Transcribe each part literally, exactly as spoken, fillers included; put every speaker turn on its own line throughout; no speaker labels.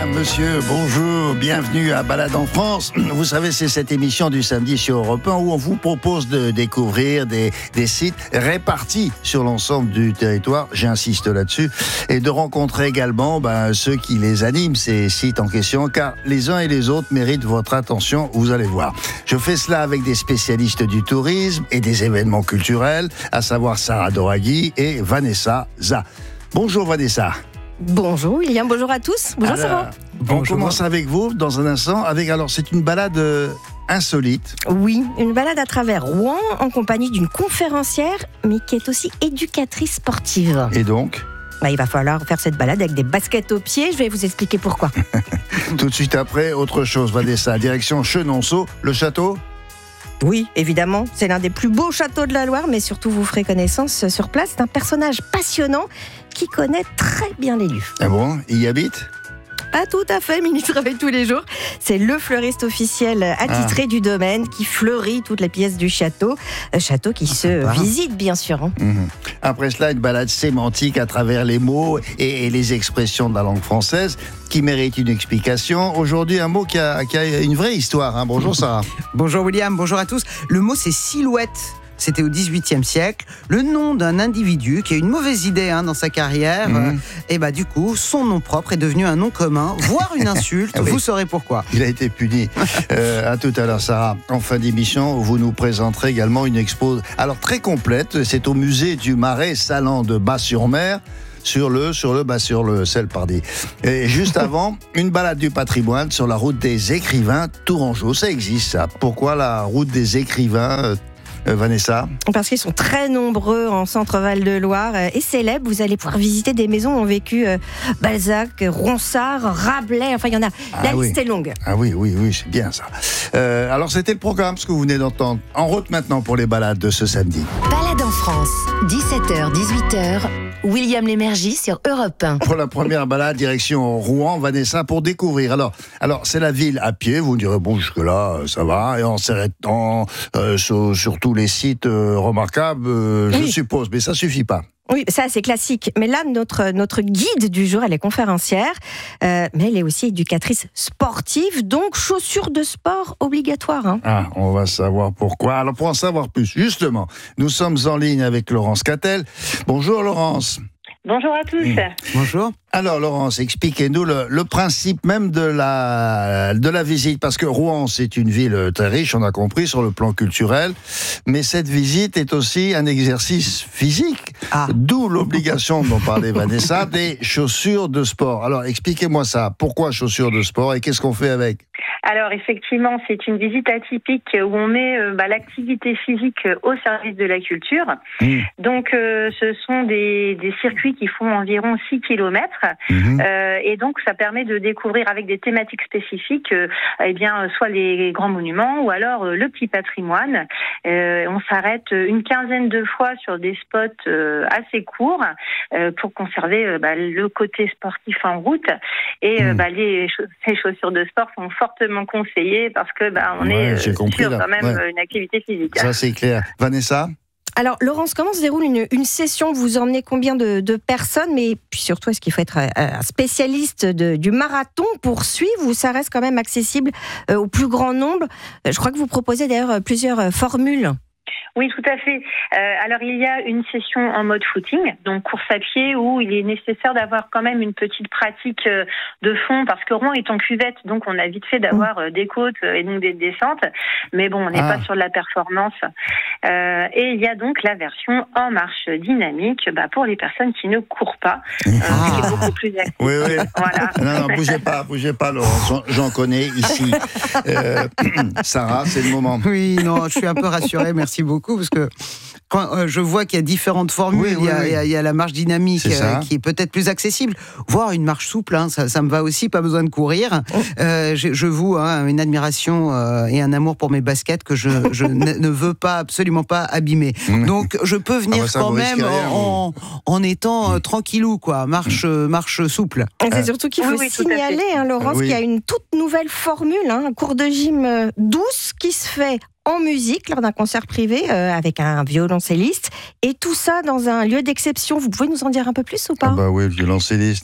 Mesdames, Messieurs, bonjour, bienvenue à Balade en France. Vous savez, c'est cette émission du samedi sur Europe un où on vous propose de découvrir des, des sites répartis sur l'ensemble du territoire, j'insiste là-dessus, et de rencontrer également ben, ceux qui les animent, ces sites en question, car les uns et les autres méritent votre attention, vous allez voir. Je fais cela avec des spécialistes du tourisme et des événements culturels, à savoir Sarah Doraghi et Vanessa Za. Bonjour Vanessa.
Bonjour William, bonjour à tous. Bonjour alors, Sarah.
On commence avec vous dans un instant. Avec, alors, c'est une balade euh, insolite.
Oui, une balade à travers Rouen en compagnie d'une conférencière, mais qui est aussi éducatrice sportive.
Et donc
bah, il va falloir faire cette balade avec des baskets aux pieds. Je vais vous expliquer pourquoi.
Tout de suite après, autre chose, Vanessa. Direction Chenonceau, le château.
Oui, évidemment, c'est l'un des plus beaux châteaux de la Loire, mais surtout vous ferez connaissance sur place d'un personnage passionnant qui connaît très bien les lieux.
Ah bon, il y habite ?
Pas tout à fait, mais il y travaille tous les jours. C'est le fleuriste officiel attitré ah. du domaine qui fleurit toutes les pièces du château. Un château qui ah, se sympa. visite, bien sûr. Hein. Mmh.
Après cela, une balade sémantique à travers les mots et, et les expressions de la langue française qui mérite une explication. Aujourd'hui, un mot qui a, qui a une vraie histoire. Hein. Bonjour Sarah.
Bonjour William, bonjour à tous. Le mot, c'est silhouette. C'était au dix-huitième siècle, le nom d'un individu qui a une mauvaise idée hein, dans sa carrière. Mmh. Euh, et bah du coup, son nom propre est devenu un nom commun, voire une insulte. oui. Vous saurez pourquoi.
Il a été puni. euh, à tout à l'heure, Sarah. En fin d'émission, vous nous présenterez également une expo. Alors très complète. C'est au musée du Marais Sallant de Bas-sur-Mer. Sur le, sur le, bah sur le, celle, pardon. Et juste avant, une balade du patrimoine sur la route des écrivains Tourangeau. Ça existe, ça. Pourquoi la route des écrivains euh, Euh, Vanessa ?
Parce qu'ils sont très nombreux en Centre-Val de Loire et célèbres. Vous allez pouvoir visiter des maisons où ont vécu euh, Balzac, Ronsard, Rabelais. Enfin, il y en a. Ah, la
oui.
liste est longue.
Ah oui, oui, oui, c'est bien ça. Euh, alors, c'était le programme, ce que vous venez d'entendre. En route maintenant pour les balades de ce samedi.
Balade en France, dix-sept heures dix-huit heures. William Lémergie sur Europe un.
Pour la première balade, direction Rouen, Vanessa, pour découvrir. Alors, alors c'est la ville à pied. Vous me direz, bon, jusque-là, ça va. Et en s'arrêtant euh, sur, sur tous les sites euh, remarquables, euh, oui. je suppose. Mais ça suffit pas.
Oui, ça c'est classique. Mais là, notre, notre guide du jour, elle est conférencière, euh, mais elle est aussi éducatrice sportive, donc chaussures de sport obligatoires. Hein.
Ah, on va savoir pourquoi. Alors pour en savoir plus, justement, nous sommes en ligne avec Laurence Cattel. Bonjour Laurence.
Bonjour à tous. Mmh.
Bonjour.
Alors Laurence, expliquez-nous le, le principe même de la, de la visite, parce que Rouen c'est une ville très riche, on a compris, sur le plan culturel, mais cette visite est aussi un exercice physique, ah. d'où l'obligation dont parlait Vanessa, des chaussures de sport. Alors expliquez-moi ça, pourquoi chaussures de sport et qu'est-ce qu'on fait avec ?
Alors effectivement, c'est une visite atypique où on met euh, bah, l'activité physique au service de la culture. Mmh. Donc euh, ce sont des, des circuits qui font environ six kilomètres. Mmh. Euh, et donc ça permet de découvrir avec des thématiques spécifiques euh, eh bien, soit les grands monuments ou alors euh, le petit patrimoine. Euh, on s'arrête une quinzaine de fois sur des spots euh, assez courts euh, pour conserver euh, bah, le côté sportif en route. Et euh, mmh. bah, les, les chaussures de sport sont fortement conseillées parce que bah, on
ouais,
est
compris,
sur
là.
quand même
ouais.
une activité physique.
Ça c'est clair. Vanessa ?
Alors, Laurence, comment se déroule une, une session ? Vous emmenez combien de, de personnes ? Mais puis surtout, est-ce qu'il faut être un spécialiste de, du marathon pour suivre ou ça reste quand même accessible euh, au plus grand nombre ? Je crois que vous proposez d'ailleurs plusieurs formules.
Oui, tout à fait. Euh, alors, il y a une session en mode footing, donc course à pied, où il est nécessaire d'avoir quand même une petite pratique euh, de fond, parce que Rouen est en cuvette, donc on a vite fait d'avoir euh, des côtes euh, et donc des descentes, mais bon, on n'est ah. pas sur de la performance. Euh, et il y a donc la version en marche dynamique, bah, pour les personnes qui ne courent pas, euh, ah. qui est beaucoup plus active.
Oui, oui. Voilà. Non, non, bougez pas, bougez pas, Laurence, j'en connais ici. Euh, Sarah, c'est le moment.
Oui, non, je suis un peu rassurée, merci beaucoup. Parce que quand euh, je vois qu'il y a différentes formules, oui, oui, il, y a, oui. il, y a, il y a la marche dynamique euh, qui est peut-être plus accessible, voire une marche souple, hein, ça, ça me va aussi, pas besoin de courir. Oh. Euh, je, je voue hein, une admiration euh, et un amour pour mes baskets que je, je ne, ne veux pas, absolument pas abîmer. Donc je peux venir ah bah quand même en, en, en étant euh, tranquillou, quoi, marche, euh, marche souple.
Et c'est surtout qu'il faut oui, oui, signaler, hein, Laurence, oui. qu'il y a une toute nouvelle formule, hein, un cours de gym douce qui se fait en musique lors d'un concert privé euh, avec un violoncelliste et tout ça dans un lieu d'exception. Vous pouvez nous en dire un peu plus ou pas ?
Ah bah oui, violoncelliste.
Oui, oui,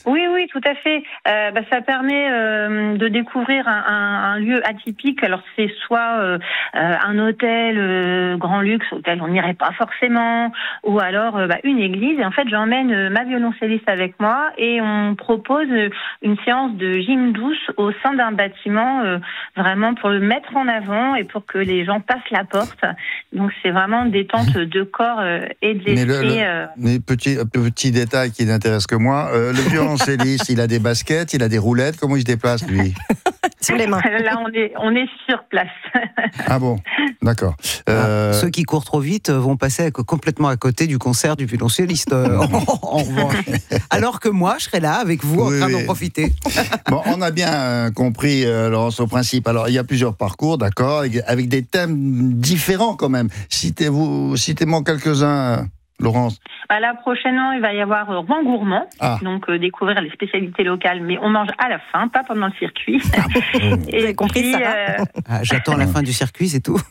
oui, tout à fait. Euh, bah, ça permet euh, de découvrir un, un, un lieu atypique. Alors c'est soit euh, un hôtel euh, grand luxe auquel on n'irait pas forcément, ou alors euh, bah, une église. Et en fait, j'emmène euh, ma violoncelliste avec moi et on propose une séance de gym douce au sein d'un bâtiment, euh, vraiment pour le mettre en avant et pour que les gens passent la porte. Donc c'est vraiment détente de corps euh, et de l'esprit.
Mais, le, le,
euh...
mais petit, petit détail qui n'intéresse que moi, euh, le violoncelliste, il a des baskets, il a des roulettes, comment il se déplace lui?
Sur les mains.
Là, on est, on est sur place.
Ah bon, d'accord.
Euh... Ah, ceux qui courent trop vite vont passer à, complètement à côté du concert du violoncelliste, euh, en, en revanche. Alors que moi, je serai là avec vous, oui, en train oui. d'en profiter.
Bon, on a bien euh, compris, euh, Laurence, au principe. Alors, il y a plusieurs parcours, d'accord, avec, avec des thèmes différents quand même. Citez-vous, citez-moi quelques-uns. Euh... Laurence.
Bah là, prochainement, il va y avoir euh, Rouen Gourmand, ah. donc euh, découvrir les spécialités locales, mais on mange à la fin, pas pendant le circuit.
Ah bon. Et vous avez compris ça euh...
ah, j'attends la fin du circuit, c'est tout.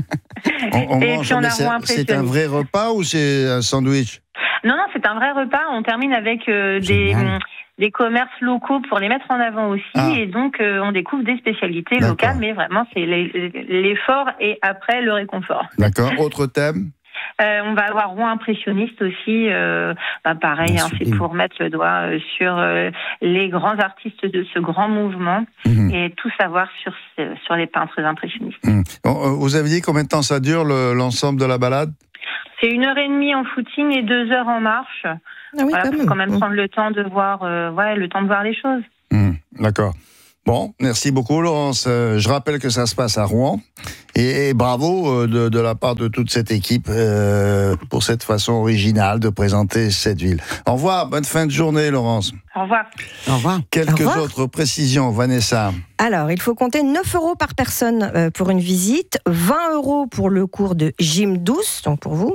on, on et mange, puis on a Rouen c'est un vrai repas ou c'est un sandwich?
Non, non, c'est un vrai repas. On termine avec euh, des... des commerces locaux pour les mettre en avant aussi, ah. et donc euh, on découvre des spécialités D'accord. locales, mais vraiment c'est l'effort et après le réconfort.
D'accord, autre thème?
Euh, on va avoir Rouen impressionniste aussi, euh, bah pareil, hein, c'est pour mettre le doigt euh, sur euh, les grands artistes de ce grand mouvement mmh. et tout savoir sur, sur les peintres impressionnistes.
Mmh. Vous avez dit combien de temps ça dure le, l'ensemble de la balade?
C'est une heure et demie en footing et deux heures en marche. Ah oui, voilà, quand pour même. quand même mmh. prendre le temps de voir, euh, ouais, le temps de voir les choses.
Mmh. D'accord. Bon, merci beaucoup Laurence. Euh, je rappelle que ça se passe à Rouen et, et bravo euh, de, de la part de toute cette équipe euh, pour cette façon originale de présenter cette ville. Au revoir, bonne fin de journée Laurence.
Au revoir.
Au revoir.
Quelques
Au revoir.
autres précisions, Vanessa.
Alors, il faut compter neuf euros par personne pour une visite, vingt euros pour le cours de gym douce, donc pour vous.